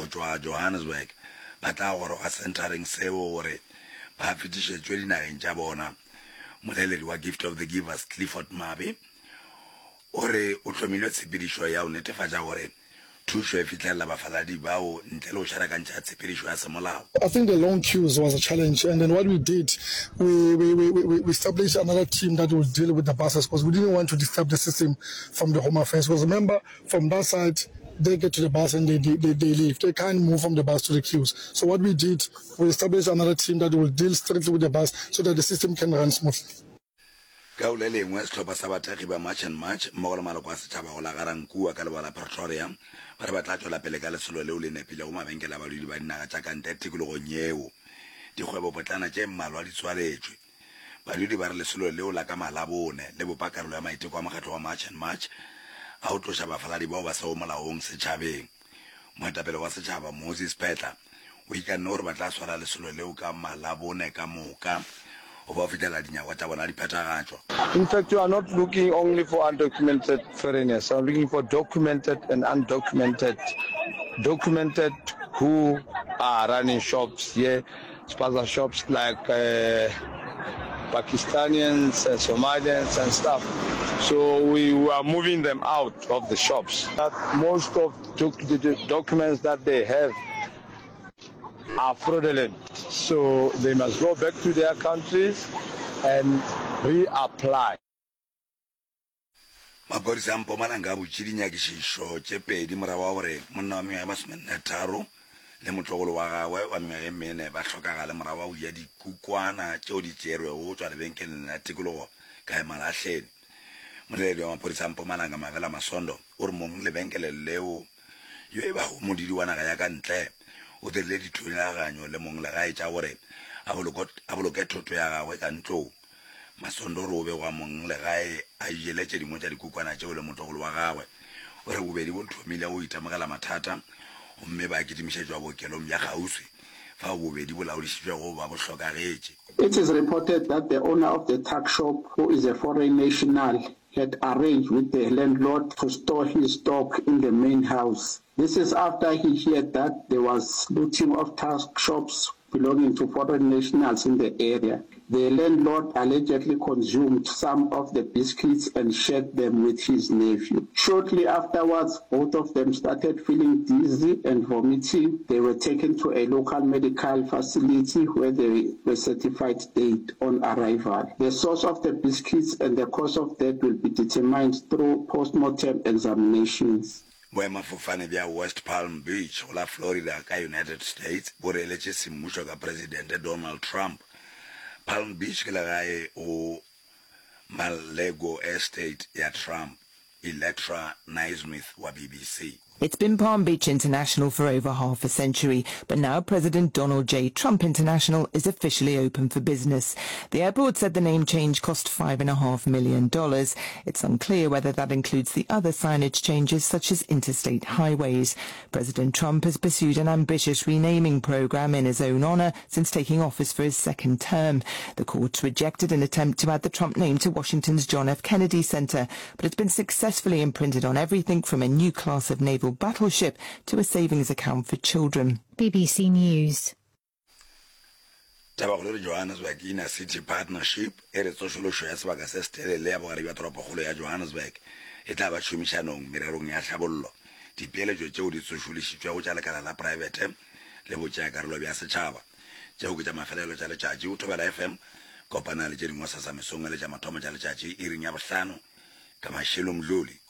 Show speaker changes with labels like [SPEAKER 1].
[SPEAKER 1] tswa Johannesburg ba tla gore ga centering seo gore ba fetišetšwe dinageng tša bona. Moleledi wa Gift of the Givers Clifford Mabe ore o tlhomilwe tshepedišo ya o netefatša gore thušo e fitlhelela bafaladi bao ntle le go šarakantšha tshepedišo ya semolao.
[SPEAKER 2] I think the long queues was a challenge, and then what we did, we established another team that will deal with the buses because we didn't want to disturb the system from the Home Affairs. Because remember, from that side, they get to the bus and they leave. They can't move from the bus to the queues. So what we did, we established another team that will deal strictly with the bus so that the system can run smoothly.
[SPEAKER 1] Ka o le lengwe setlhopha sa batagi ba March and March mmogo le maloko a setšhaba go la Garankuwa ka lebala Pretoria ba re ba tla tswela pele ka lesolo leo le nepile go mabenkele a balwedi ba dinaga tša kante tikologong eo. Dikgwebo potlana tše mmalwa di tswaletšwe. Balwedi ba re lesolo leo la ka Malabone le bopa karolo ya maiteko a mokgatlo wa March and March a o tloša bafaladi bao ba seo molaong setšhabeng. Moetapele wa setšhaba Moses Petla o ikanne gore ba tla swara lesolo leo ka Malabone ka moka.
[SPEAKER 3] In fact, you are not looking only for undocumented foreigners. I'm looking for documented and undocumented. Documented who are running shops here, spaza shops like Pakistanians, Somalians and stuff. So we are moving them out of the shops. Most of the documents that they have are fraudulent, so they must go back to their countries and reapply.
[SPEAKER 1] Maphodisa a Mpumalanga a botše dinyakišišo tše pedi morago wa gore monna wa mengwaga e 23 le motlogolo wa gagwe wa mengwaga e 4 ba hlokagale morago wa go ja dikukwana tšeo di tšerwego go tswa lebenkeleng la tikologo ka Emalahleni. Moleledi wa maphodisa a Mpumalanga Mavela Masondo o re mong lebenkele leo yo e bago modidi wa naga ya ka ntle o dirile dithulaganyo le mong legae tša gore a boloke thotho ya gagwe ka ntlong. Masondo re o be wa mong legae a jele tše dingwe tša dikukwana tšeo le motlogolo wa gagwe o re bobedi bo thomile go itemogela mathata gomme ba kitimišetšwa bookelong bja kgauswi fa bobedi bo laodišitšwego ba bo hlokagetše.
[SPEAKER 4] It is reported that the owner of the tuck shop, who is a foreign national, had arranged with the landlord to store his stock in the main house. This is after he heard that there was looting of tuck shops belonging to foreign nationals in the area. The landlord allegedly consumed some of the biscuits and shared them with his nephew. Shortly afterwards, both of them started feeling dizzy and vomiting. They were taken to a local medical facility where they were certified dead on arrival. The source of the biscuits and the cause of death will be determined through post-mortem examinations.
[SPEAKER 1] Boemafofane bja West Palm Beach go la Florida ka United States bo reeletše semmušo ka Presidente Donald Trump. Palm Beach ke legae o Malego Estate ya Trump. Electra Naismith wa BBC.
[SPEAKER 5] It's been Palm Beach International for over half a century, but now President Donald J. Trump International is officially open for business. The airport said the name change cost $5.5 million. It's unclear whether that includes the other signage changes such as interstate highways. President Trump has pursued an ambitious renaming program in his own honor since taking office for his second term. The courts rejected an attempt to add the Trump name to Washington's John F. Kennedy Center, but it's been successfully imprinted on everything from a new class of naval battleship to a savings account for children.
[SPEAKER 6] BBC News.
[SPEAKER 1] Tabagolo Johannesburg Inner City Partnership e re tsošološo ya sebaka se setelele ya bogare bja toropokgolo ya Johannesburg e tla ba tšhomišanong mererong ya tlhabollo. Dipeeletšo tšeo di tsošološitšwego tša lekala la private le botšeakarolo bja setšhaba tšeo ke tša mafelelo tša letšatši o Thobela FM kopana le tše dingwe sa mesong le tša mathomo tša letšatši iring ya 5 ka Mashilo Mdluli.